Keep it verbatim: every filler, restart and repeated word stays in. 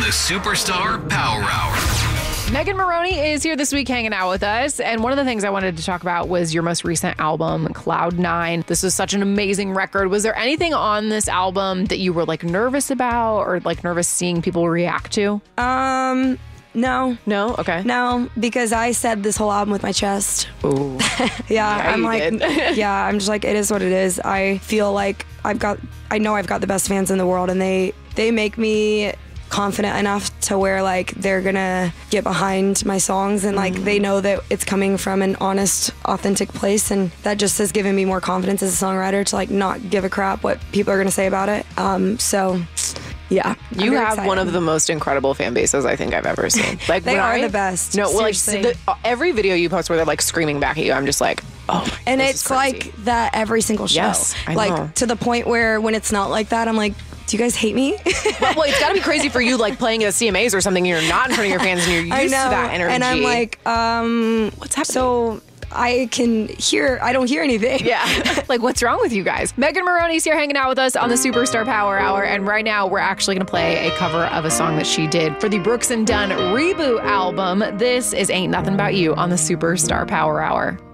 Superstar Power Hour. Megan Moroney is here this week hanging out with us. And one of the things I wanted to talk about was your most recent album, Cloud Nine. This was such an amazing record. Was there anything on this album that you were like nervous about or like nervous seeing people react to? Um, no. No? Okay. No, because I said this whole album with my chest. Ooh. yeah, Yeah, I'm you like, did. yeah, I'm just like, it is what it is. I feel like I've got, I know I've got the best fans in the world, and they, they make me confident enough to where like they're gonna get behind my songs, and like mm. they know that it's coming from an honest, authentic place, and that just has given me more confidence as a songwriter to like not give a crap what people are gonna say about it. Um, so yeah, you have excited. one of the most incredible fan bases I think I've ever seen. Like they when are I, the best. No, well, like seriously. the, every video you post where they're like screaming back at you, I'm just like, oh, my, and this it's is crazy. like that every single show. Yes, I like know. to the point where when it's not like that, I'm like, do you guys hate me? well, well, it's got to be crazy for you, like playing at C M As or something. And you're not in front of your fans, and you're used I know. to that energy. And I'm like, um, what's happening? So I can hear, I don't hear anything. Yeah. Like, what's wrong with you guys? Megan Moroney's here hanging out with us on the Superstar Power Hour. And right now, we're actually going to play a cover of a song that she did for the Brooks and Dunn reboot album. This is Ain't Nothing About You on the Superstar Power Hour.